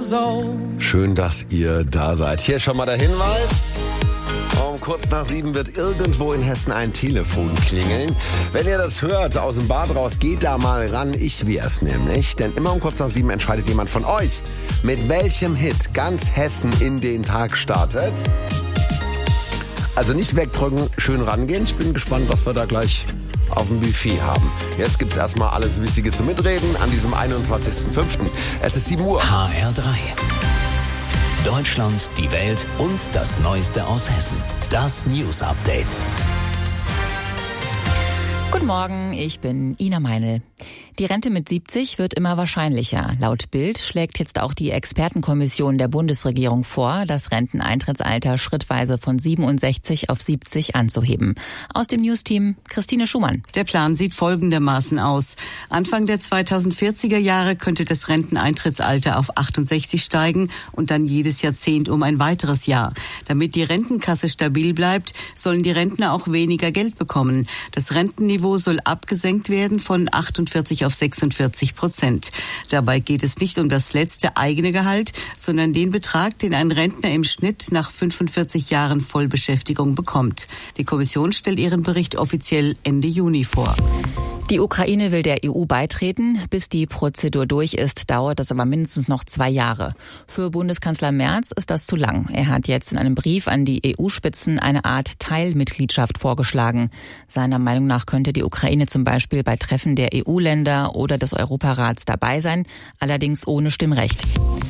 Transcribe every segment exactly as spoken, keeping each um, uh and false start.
years old. Schön, dass ihr da seid. Hier schon mal der Hinweis. Um kurz nach sieben wird irgendwo in Hessen ein Telefon klingeln. Wenn ihr das hört aus dem Bad raus, geht da mal ran. Ich wär's nämlich. Denn immer um kurz nach sieben entscheidet jemand von euch, mit welchem Hit ganz Hessen in den Tag startet. Also nicht wegdrücken, schön rangehen. Ich bin gespannt, was wir da gleich auf dem Buffet haben. Jetzt gibt's erstmal alles Wichtige zum Mitreden an diesem einundzwanzigsten fünften Es ist sieben Uhr. H R drei. Deutschland, die Welt und das Neueste aus Hessen. Das News Update. Guten Morgen, ich bin Ina Meinl. Die Rente mit siebzig wird immer wahrscheinlicher. Laut Bild schlägt jetzt auch die Expertenkommission der Bundesregierung vor, das Renteneintrittsalter schrittweise von siebenundsechzig auf siebzig anzuheben. Aus dem Newsteam Christine Schumann. Der Plan sieht folgendermaßen aus. Anfang der zweitausendvierziger Jahre könnte das Renteneintrittsalter auf achtundsechzig steigen und dann jedes Jahrzehnt um ein weiteres Jahr. Damit die Rentenkasse stabil bleibt, sollen die Rentner auch weniger Geld bekommen. Das Rentenniveau soll abgesenkt werden von achtundvierzig auf sechsundvierzig Prozent. Dabei geht es nicht um das letzte eigene Gehalt, sondern den Betrag, den ein Rentner im Schnitt nach fünfundvierzig Jahren Vollbeschäftigung bekommt. Die Kommission stellt ihren Bericht offiziell Ende Juni vor. Die Ukraine will der E U beitreten. Bis die Prozedur durch ist, dauert das aber mindestens noch zwei Jahre. Für Bundeskanzler Merz ist das zu lang. Er hat jetzt in einem Brief an die E U-Spitzen eine Art Teilmitgliedschaft vorgeschlagen. Seiner Meinung nach könnte die Ukraine zum Beispiel bei Treffen der E U-Länder oder des Europarats dabei sein, allerdings ohne Stimmrecht.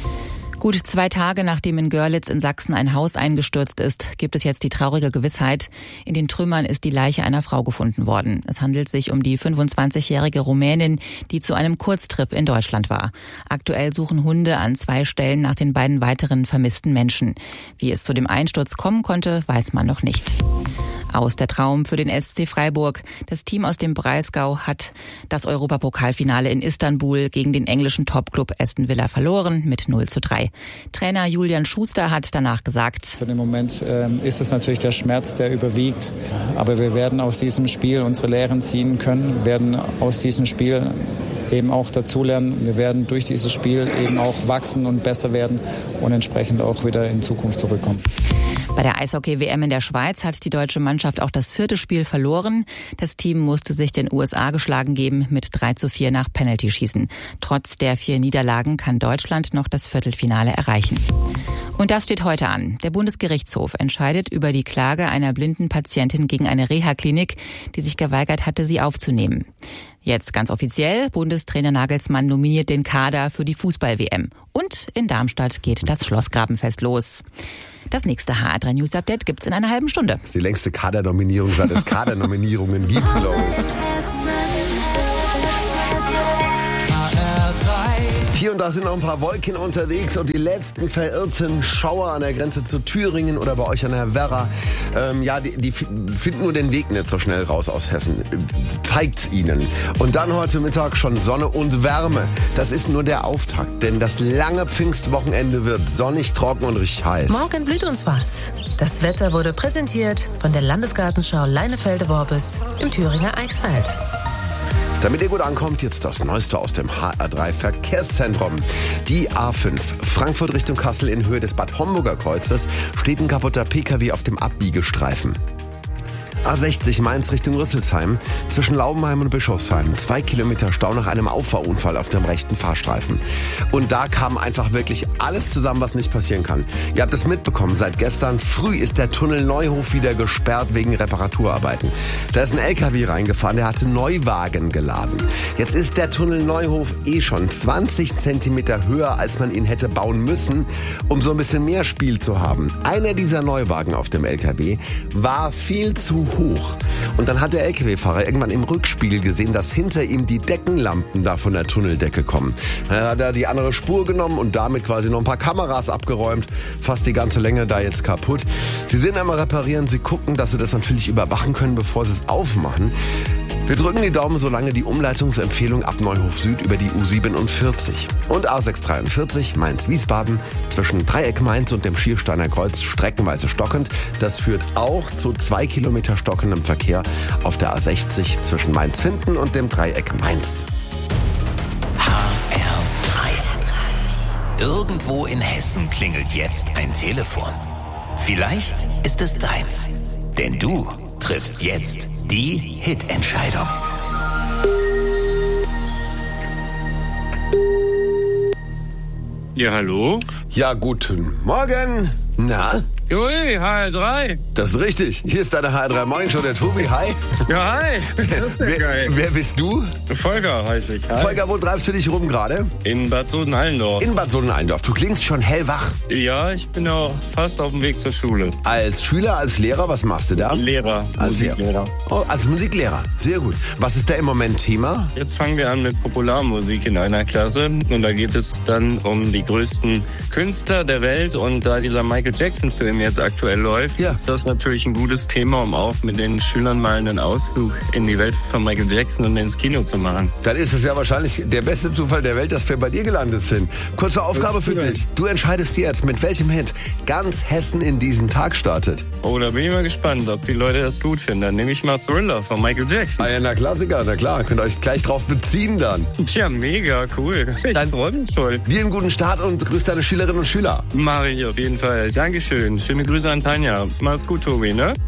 Gut zwei Tage nachdem in Görlitz in Sachsen ein Haus eingestürzt ist, gibt es jetzt die traurige Gewissheit, in den Trümmern ist die Leiche einer Frau gefunden worden. Es handelt sich um die fünfundzwanzigjährige Rumänin, die zu einem Kurztrip in Deutschland war. Aktuell suchen Hunde an zwei Stellen nach den beiden weiteren vermissten Menschen. Wie es zu dem Einsturz kommen konnte, weiß man noch nicht. Aus der Traum für den S C Freiburg. Das Team aus dem Breisgau hat das Europapokalfinale in Istanbul gegen den englischen Topclub Aston Villa verloren mit null zu drei. Trainer Julian Schuster hat danach gesagt: Für den Moment ähm, ist es natürlich der Schmerz, der überwiegt. Aber wir werden aus diesem Spiel unsere Lehren ziehen können, werden aus diesem Spiel eben auch dazulernen. Wir werden durch dieses Spiel eben auch wachsen und besser werden und entsprechend auch wieder in Zukunft zurückkommen. Bei der Eishockey-W M in der Schweiz hat die deutsche Mannschaft auch das vierte Spiel verloren. Das Team musste sich den U S A geschlagen geben mit drei zu vier nach Penaltyschießen. Trotz der vier Niederlagen kann Deutschland noch das Viertelfinale erreichen. Und das steht heute an. Der Bundesgerichtshof entscheidet über die Klage einer blinden Patientin gegen eine Reha-Klinik, die sich geweigert hatte, sie aufzunehmen. Jetzt ganz offiziell, Bundestrainer Nagelsmann nominiert den Kader für die Fußball-W M. Und in Darmstadt geht das Schlossgrabenfest los. Das nächste H R drei News Update gibt's in einer halben Stunde. Das ist die längste Kadernominierung, seit es Kadernominierungen gibt, glaube ich. Hier und da sind noch ein paar Wolken unterwegs und die letzten verirrten Schauer an der Grenze zu Thüringen oder bei euch an der Werra, ähm, ja, die, die finden nur den Weg nicht so schnell raus aus Hessen. Zeigt ihnen. Und dann heute Mittag schon Sonne und Wärme. Das ist nur der Auftakt, denn das lange Pfingstwochenende wird sonnig, trocken und richtig heiß. Morgen blüht uns was. Das Wetter wurde präsentiert von der Landesgartenschau Leinefelde-Worbis im Thüringer Eichsfeld. Damit ihr gut ankommt, jetzt das Neueste aus dem H R drei Verkehrszentrum. Die A fünf Frankfurt Richtung Kassel in Höhe des Bad Homburger Kreuzes steht ein kaputter P K W auf dem Abbiegestreifen. A sechzig Mainz Richtung Rüsselsheim zwischen Laubenheim und Bischofsheim. Zwei Kilometer Stau nach einem Auffahrunfall auf dem rechten Fahrstreifen. Und da kam einfach wirklich alles zusammen, was nicht passieren kann. Ihr habt es mitbekommen, seit gestern früh ist der Tunnel Neuhof wieder gesperrt wegen Reparaturarbeiten. Da ist ein L K W reingefahren, der hatte Neuwagen geladen. Jetzt ist der Tunnel Neuhof eh schon zwanzig Zentimeter höher, als man ihn hätte bauen müssen, um so ein bisschen mehr Spiel zu haben. Einer dieser Neuwagen auf dem L K W war viel zu hoch. Und dann hat der L K W-Fahrer irgendwann im Rückspiegel gesehen, dass hinter ihm die Deckenlampen da von der Tunneldecke kommen. Dann hat er die andere Spur genommen und damit quasi noch ein paar Kameras abgeräumt. Fast die ganze Länge da jetzt kaputt. Sie sind einmal reparieren, sie gucken, dass sie das natürlich überwachen können, bevor sie es aufmachen. Wir drücken die Daumen, solange die Umleitungsempfehlung ab Neuhof Süd über die U siebenundvierzig. Und A sechshundertdreiundvierzig Mainz-Wiesbaden zwischen Dreieck Mainz und dem Schiersteiner Kreuz streckenweise stockend. Das führt auch zu zwei Kilometer stockendem Verkehr auf der A sechzig zwischen Mainz-Finden und dem Dreieck Mainz. H R drei. Irgendwo in Hessen klingelt jetzt ein Telefon. Vielleicht ist es deins. Denn du triffst jetzt die Hit-Entscheidung. Ja, hallo? Ja, guten Morgen. Na? Ui, H R drei. Das ist richtig. Hier ist deine H R drei Morning Show, der Tobi. Hi. Ja, hi. Das ist ja wer, geil. Wer bist du? Volker heiße ich. Hi. Volker, wo treibst du dich rum gerade? In Bad Soden-Allendorf. In Bad Soden-Allendorf. Du klingst schon hellwach. Ja, ich bin auch fast auf dem Weg zur Schule. Als Schüler, als Lehrer, was machst du da? Lehrer, als Musiklehrer. Oh, als Musiklehrer. Sehr gut. Was ist da im Moment Thema? Jetzt fangen wir an mit Popularmusik in einer Klasse. Und da geht es dann um die größten Künstler der Welt. Und da dieser Michael Jackson-Film jetzt aktuell läuft, ja. ist das natürlich ein gutes Thema, um auch mit den Schülern mal einen Ausflug in die Welt von Michael Jackson und ins Kino zu machen. Dann ist es ja wahrscheinlich der beste Zufall der Welt, dass wir bei dir gelandet sind. Kurze Aufgabe für dich. Du entscheidest jetzt, mit welchem Hit ganz Hessen in diesen Tag startet. Oh, da bin ich mal gespannt, ob die Leute das gut finden. Dann nehme ich mal Thriller von Michael Jackson. Ah ja, na Klassiker, na klar. Könnt ihr euch gleich drauf beziehen dann. Tja, mega cool. Ich dann freue mich voll. Dir einen guten Start und grüß deine Schülerinnen und Schüler. Mache ich auf jeden Fall. Dankeschön. Schöne Grüße an Tanja. Mach's gut, Tobi, ne?